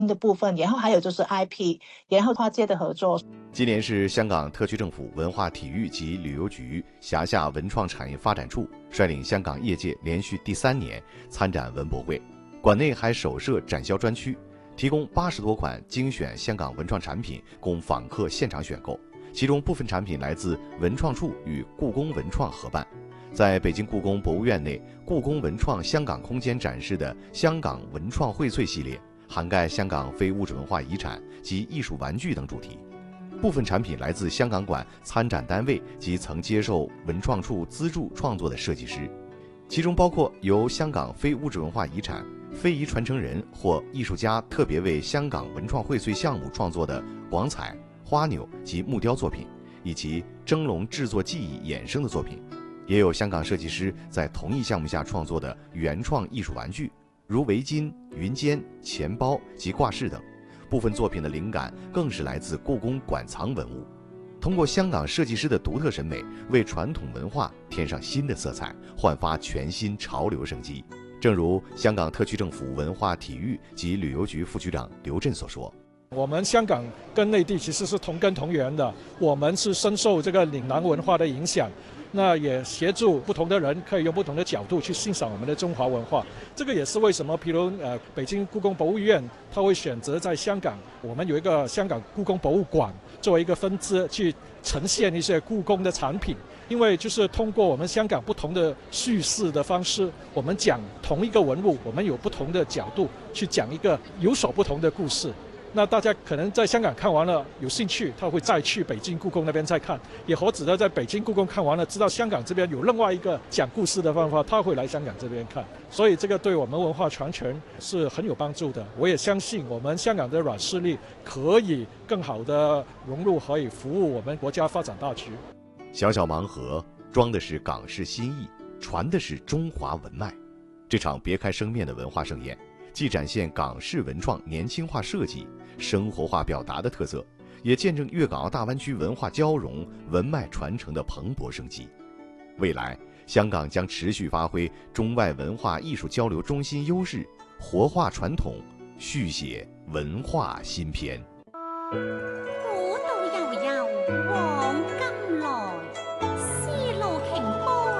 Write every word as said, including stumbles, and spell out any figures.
的部分，然后还有就是 I P， 然后跨界的合作。 今年是香港特区政府文化体育及旅游局辖下文创产业发展处率领香港业界连续第三年参展文博会，馆内还首设展销专区，提供八十多款精选香港文创产品供访客现场选购，其中部分产品来自文创处与故宫文创合办。在北京故宫博物院内，故宫文创香港空间展示的香港文创荟萃系列，涵盖香港非物质文化遗产及艺术玩具等主题。部分产品来自香港馆参展单位及曾接受文创处资助创作的设计师，其中包括由香港非物质文化遗产、非遗传承人或艺术家特别为香港文创荟萃项目创作的广彩、花钮及木雕作品，以及蒸笼制作技艺衍生的作品。也有香港设计师在同一项目下创作的原创艺术玩具，如围巾、云肩、钱包及挂饰等。部分作品的灵感更是来自故宫馆藏文物。通过香港设计师的独特审美，为传统文化添上新的色彩，焕发全新潮流生机。正如香港特区政府文化体育及旅游局副局长刘震所说， 我们香港跟内地其实是同根同源的，我们是深受这个岭南文化的影响，那也协助不同的人可以用不同的角度去欣赏我们的中华文化。这个也是为什么，譬如呃，北京故宫博物院，它会选择在香港，我们有一个香港故宫博物馆作为一个分支，去呈现一些故宫的产品。因为就是通过我们香港不同的叙事的方式，我们讲同一个文物，我们有不同的角度去讲一个有所不同的故事。那大家可能在香港看完了有兴趣，他会再去北京故宫那边再看，也或者在北京故宫看完了知道香港这边有另外一个讲故事的方法，他会来香港这边看。所以这个对我们文化传承是很有帮助的。我也相信我们香港的软实力可以更好的融入，可以服务我们国家发展大局。 小小盲盒装的是港式新意，传的是中华文脉。这场别开生面的文化盛宴，既展现港式文创年轻化设计、生活化表达的特色，也见证粤港澳大湾区文化交融、文脉传承的蓬勃生机。未来，香港将持续发挥中外文化艺术交流中心优势，活化传统，续写文化新篇。 我都要要王